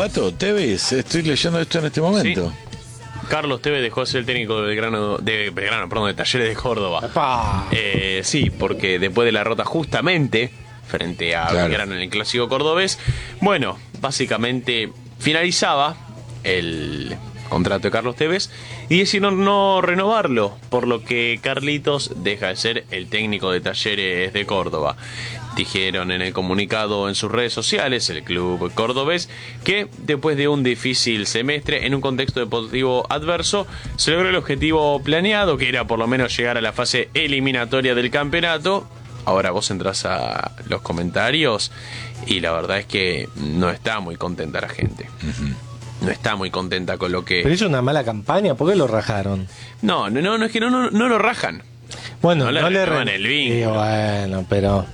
Pato, Tevez, estoy leyendo esto en este momento. Sí. Carlos Tevez dejó de ser el técnico de Talleres de Córdoba. Sí, porque después de la derrota justamente frente a Belgrano en el clásico cordobés, bueno, básicamente finalizaba el contrato de Carlos Tevez y decidieron no renovarlo, por lo que Carlitos deja de ser el técnico de Talleres de Córdoba. Dijeron en el comunicado en sus redes sociales, el club cordobés, que después de un difícil semestre en un contexto deportivo adverso, se logró el objetivo planeado, que era por lo menos llegar a la fase eliminatoria del campeonato. Ahora vos entras a los comentarios y la verdad es que no está muy contenta la gente. No está muy contenta con lo que... Pero hizo una mala campaña, ¿por qué lo rajaron? No, es que no lo rajan. Bueno, no le renuevan el vínculo. Bueno, pero...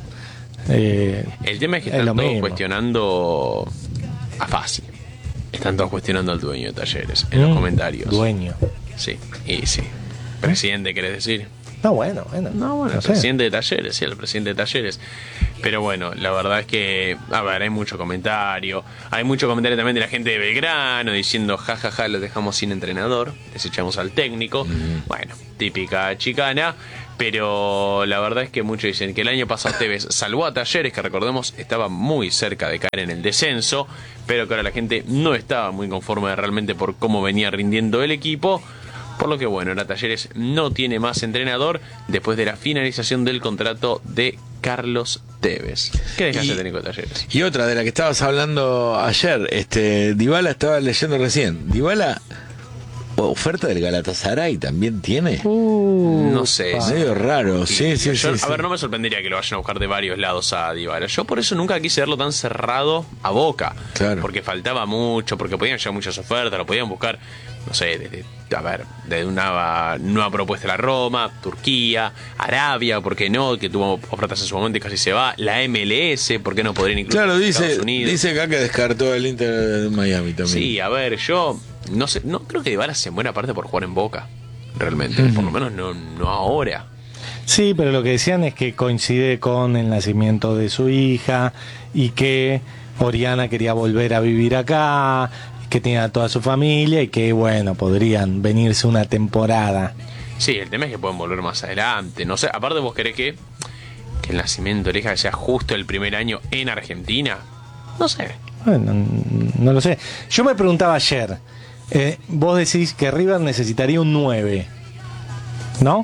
el tema es que están todos cuestionando a Fassi. Están todos cuestionando al dueño de Talleres en los comentarios. Dueño. Sí, y sí. Presidente, ¿querés decir? No, bueno, el presidente de Talleres, sí, el presidente de Talleres. Pero bueno, la verdad es que, a ver, hay mucho comentario. Hay mucho comentario también de la gente de Belgrano diciendo, jajaja, lo dejamos sin entrenador, desechamos al técnico. Bueno, típica chicana. Pero la verdad es que muchos dicen que el año pasado Tevez salvó a Talleres, que recordemos estaba muy cerca de caer en el descenso, pero que ahora la gente no estaba muy conforme realmente por cómo venía rindiendo el equipo. Por lo que bueno, ahora Talleres no tiene más entrenador después de la finalización del contrato de Carlos Tevez. ¿Qué dejaste técnico de Talleres? Y otra de la que estabas hablando ayer, Dybala, estaba leyendo recién. Dybala, oferta del Galatasaray también tiene. No sé. Medio raro, sí. A ver, no me sorprendería que lo vayan a buscar de varios lados a Dybala. Yo por eso nunca quise verlo tan cerrado a Boca. Claro. Porque faltaba mucho, porque podían llegar muchas ofertas, lo podían buscar, no sé, desde una nueva propuesta de la Roma, Turquía, Arabia, ¿por qué no? Que tuvo ofertas en su momento y casi se va. La MLS, ¿por qué no podrían incluir Estados Unidos? Dice acá que descartó el Inter de Miami también. Sí, a ver, yo no sé, no creo que Dybala se muera aparte por jugar en Boca. Realmente, por lo menos no ahora. Sí, pero lo que decían es que coincide con el nacimiento de su hija y que Oriana quería volver a vivir acá, que tenía toda su familia y que, bueno, podrían venirse una temporada. Sí, el tema es que pueden volver más adelante. No sé, aparte vos querés que el nacimiento de la hija sea justo el primer año en Argentina. No sé. Bueno, no lo sé. Yo me preguntaba ayer, vos decís que River necesitaría un 9, ¿no?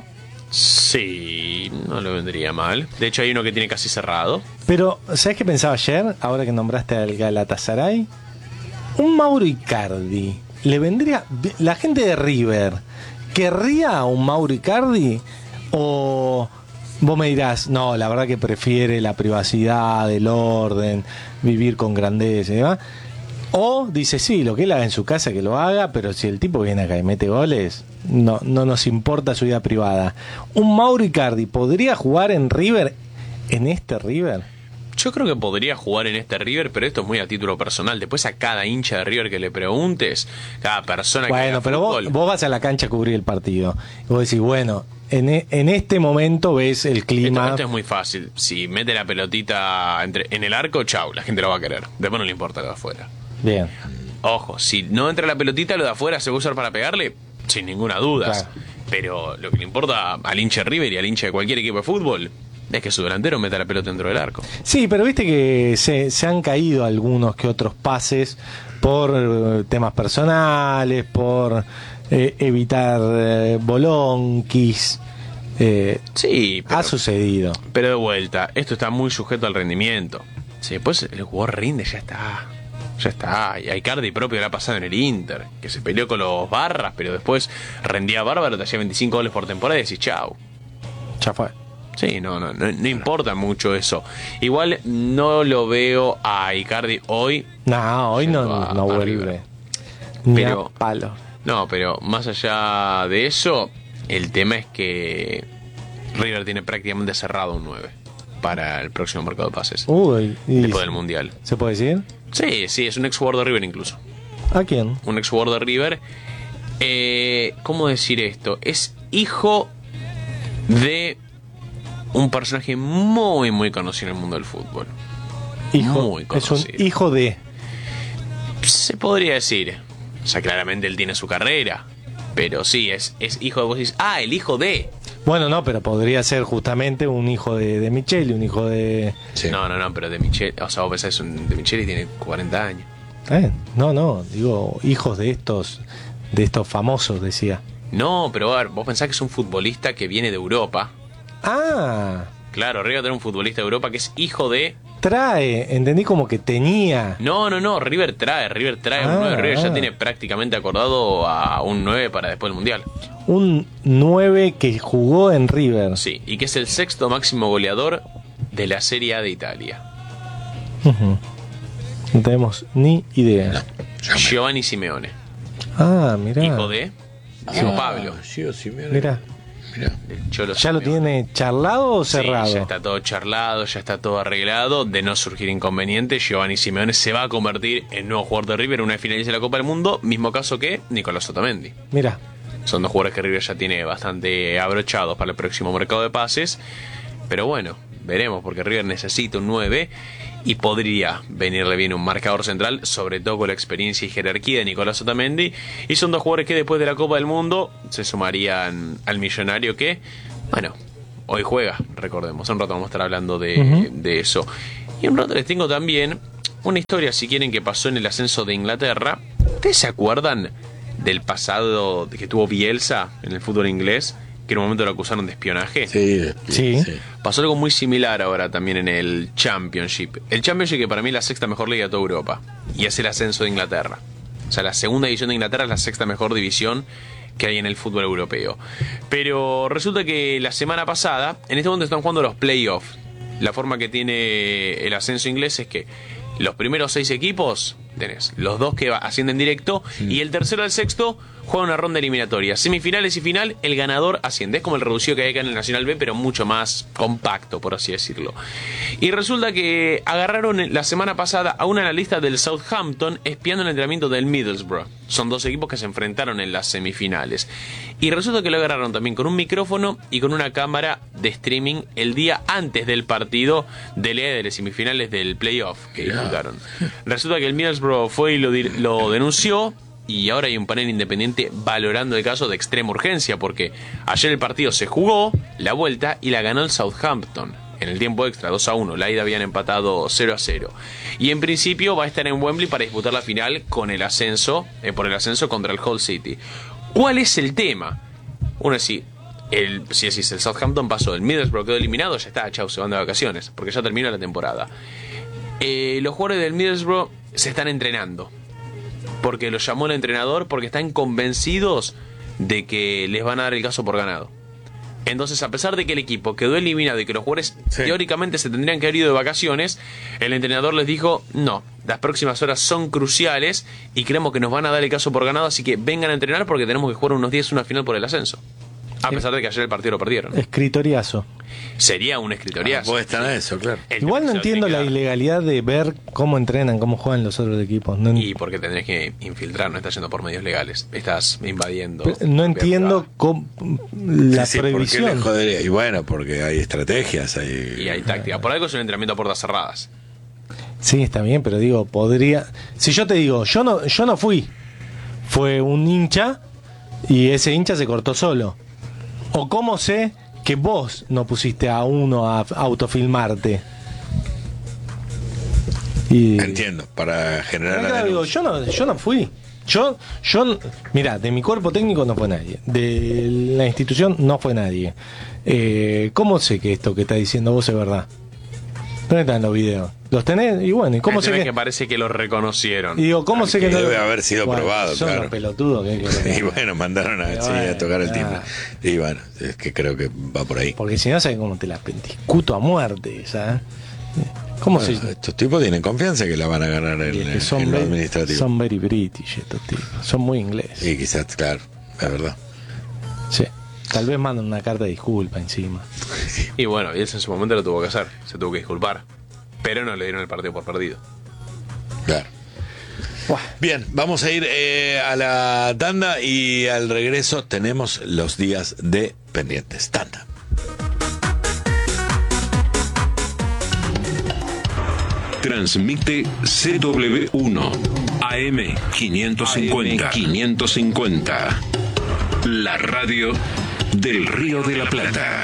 Sí, no le vendría mal. De hecho hay uno que tiene casi cerrado. Pero, ¿sabés qué pensaba ayer? Ahora que nombraste al Galatasaray, un Mauro Icardi le vendría. La gente de River ¿querría a un Mauro Icardi? O vos me dirás, no, la verdad que prefiere la privacidad, el orden, vivir con grandeza y demás. O dice, sí, lo que él haga en su casa que lo haga, pero si el tipo viene acá y mete goles, no nos importa su vida privada. ¿Un Mauro Icardi podría jugar en River, en este River? Yo creo que podría jugar en este River, pero esto es muy a título personal. Después a cada hincha de River que le preguntes, cada persona que bueno, pero fútbol, vos vas a la cancha a cubrir el partido. Y vos decís, bueno, en este momento ves el clima. Esto es muy fácil. Si mete la pelotita en el arco, chau, la gente lo va a querer. Después no le importa lo de afuera. Bien. Ojo, si no entra la pelotita, lo de afuera se va a usar para pegarle, sin ninguna duda. Claro. Pero lo que le importa al hincha de River y al hincha de cualquier equipo de fútbol es que su delantero meta la pelota dentro del arco. Sí, pero viste que se han caído algunos que otros pases por temas personales, por evitar bolonquis. Sí, pero, ha sucedido. Pero de vuelta, esto está muy sujeto al rendimiento. Si después el jugador rinde, ya está. Y a Icardi propio le ha pasado en el Inter, que se peleó con los Barras, pero después rendía bárbaro, te hacía 25 goles por temporada y decís chau. Ya fue. Sí, no importa mucho eso. Igual no lo veo a Icardi hoy. No, hoy no vuelve. Ni pero a palo. No, pero más allá de eso, el tema es que River tiene prácticamente cerrado un 9 para el próximo mercado de pases. Uy, después del Mundial. ¿Se puede decir? Sí, es un ex jugador de River incluso. ¿A quién? Un ex jugador de River. ¿Cómo decir esto? Es hijo de un personaje muy, muy conocido en el mundo del fútbol. Hijo, muy conocido. es un hijo de... Se podría decir. O sea, claramente él tiene su carrera. Pero sí, es hijo de... Vos decís, el hijo de... Bueno, no, pero podría ser justamente un hijo de Micheli, un hijo de... Sí. No, pero de Micheli... O sea, vos pensás, de Micheli tiene 40 años. No, digo, hijos de estos famosos, decía. No, pero a ver, vos pensás que es un futbolista que viene de Europa. Claro, River tiene un futbolista de Europa que es hijo de... Entendí como que tenía. No, River trae un 9. River ya tiene prácticamente acordado a un 9 para después del Mundial. Un 9 que jugó en River. Sí, y que es el 6º máximo goleador de la Serie A de Italia. No tenemos ni idea. Giovanni Simeone. Mirá. Hijo de Diego Pablo. Mirá. ¿Ya lo tiene charlado o cerrado? Sí, ya está todo charlado, ya está todo arreglado. De no surgir inconveniente, Giovanni Simeone se va a convertir en nuevo jugador de River una vez finalice la Copa del Mundo. Mismo caso que Nicolás Otamendi. Mira, son dos jugadores que River ya tiene bastante abrochados para el próximo mercado de pases. Pero bueno, veremos, porque River necesita un 9 y podría venirle bien un marcador central, sobre todo con la experiencia y jerarquía de Nicolás Otamendi. Y son dos jugadores que después de la Copa del Mundo se sumarían al millonario que, bueno, hoy juega, recordemos. Un rato vamos a estar hablando de eso. Y un rato les tengo también una historia, si quieren, que pasó en el ascenso de Inglaterra. ¿Ustedes se acuerdan del pasado que tuvo Bielsa en el fútbol inglés? Que en un momento lo acusaron de espionaje. Sí. Pasó algo muy similar ahora también en el Championship. El Championship, que para mí es la 6ª mejor liga de toda Europa. Y es el ascenso de Inglaterra. O sea, la 2ª división de Inglaterra es la 6ª mejor división que hay en el fútbol europeo. Pero resulta que la semana pasada, en este momento están jugando los playoffs. La forma que tiene el ascenso inglés es que los primeros 6 equipos, tenés los 2 que ascienden directo, y el tercero al sexto juega una ronda eliminatoria. Semifinales y final, el ganador asciende. Es como el reducido que hay acá en el Nacional B, pero mucho más compacto, por así decirlo. Y resulta que agarraron la semana pasada a un analista del Southampton espiando el entrenamiento del Middlesbrough. Son 2 equipos que se enfrentaron en las semifinales. Y resulta que lo agarraron también con un micrófono y con una cámara de streaming el día antes del partido de las semifinales del playoff que disputaron. Resulta que el Middlesbrough fue y lo denunció. Y ahora hay un panel independiente valorando el caso de extrema urgencia, porque ayer el partido se jugó, la vuelta, y la ganó el Southampton en el tiempo extra, 2-1. La ida habían empatado 0-0. Y en principio va a estar en Wembley para disputar la final con el ascenso, por el ascenso contra el Hull City. ¿Cuál es el tema? Uno si el Southampton pasó, el Middlesbrough quedó eliminado, ya está, chau, se van de vacaciones, porque ya terminó la temporada. Los jugadores del Middlesbrough se están entrenando, porque los llamó el entrenador, porque están convencidos de que les van a dar el caso por ganado. Entonces, a pesar de que el equipo quedó eliminado y que los jugadores teóricamente se tendrían que haber ido de vacaciones, el entrenador les dijo, no, las próximas horas son cruciales y creemos que nos van a dar el caso por ganado, así que vengan a entrenar porque tenemos que jugar unos días una final por el ascenso. A pesar de que ayer el partido lo perdieron. Escritoriazo. Sería un escritoriazo. Puede estar en eso, claro. Igual no entiendo la ilegalidad de ver cómo entrenan, cómo juegan los otros equipos. Y porque tendrías que infiltrar, no estás yendo por medios legales. Estás invadiendo. No entiendo la prohibición. ¿Por qué le jodería? Y bueno, porque hay estrategias. Y hay táctica. Por algo es un entrenamiento a puertas cerradas. Sí, está bien, pero digo, podría... Si yo te digo, yo no fui. Fue un hincha y ese hincha se cortó solo. ¿O cómo sé que vos no pusiste a uno a autofilmarte? Entiendo, para generar la digo, yo no fui. Mira, de mi cuerpo técnico no fue nadie. De la institución no fue nadie. ¿Cómo sé que esto que está diciendo vos es verdad? ¿Dónde están los videos? ¿Los tenés? Y bueno, ¿y cómo sé que parece que los reconocieron? Y digo, ¿cómo sé que no? Debe haber sido probado, son claro. Los pelotudos y bueno, mandaron a tocar el timbre. Y bueno, es que creo que va por ahí. Porque si no, ¿sabes cómo te la discuto a muerte? ¿Sabes? ¿Cómo estos tipos tienen confianza que la van a ganar en lo administrativo. Son very British estos tipos. Son muy ingleses. Y quizás, claro, es verdad. Sí. Tal vez mandan una carta de disculpa encima. Y bueno, y él en su momento lo tuvo que hacer. Se tuvo que disculpar. Pero no le dieron el partido por perdido. Claro. Bien, vamos a ir a la tanda y al regreso tenemos los días de pendientes. Tanda. Transmite CW1 AM550. La radio del Río de la Plata.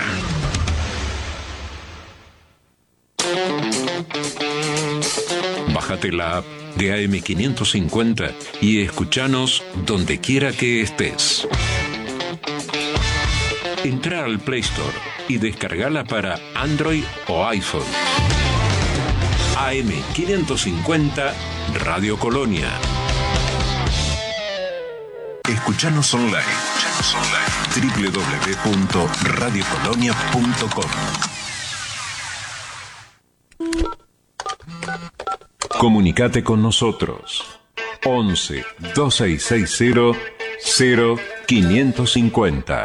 Bájate la app de AM550 y escuchanos donde quiera que estés. Entra al Play Store y descargala para Android o iPhone. AM550 Radio Colonia. Escuchanos online. www.radiocolonia.com. Comunicate con nosotros. 11 2660 0550.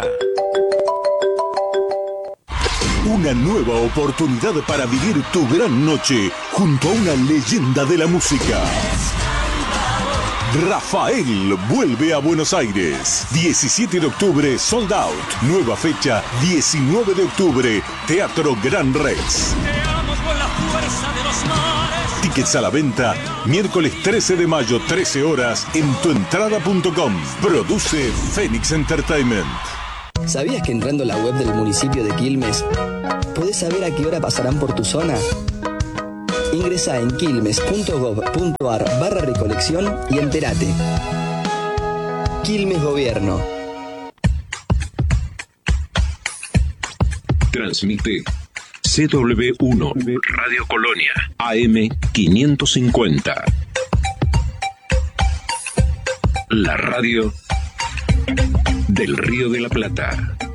Una nueva oportunidad para vivir tu gran noche junto a una leyenda de la música. Rafael vuelve a Buenos Aires. 17 de octubre, sold out. Nueva fecha, 19 de octubre, Teatro Gran Rex. Tickets a la venta, miércoles 13 de mayo, 13 horas, en tuentrada.com. Produce Phoenix Entertainment. ¿Sabías que entrando a la web del municipio de Quilmes podés saber a qué hora pasarán por tu zona? Ingresá en quilmes.gov.ar/recolección y entérate. Quilmes Gobierno. Transmite CW1 Radio Colonia AM550. La radio del Río de la Plata.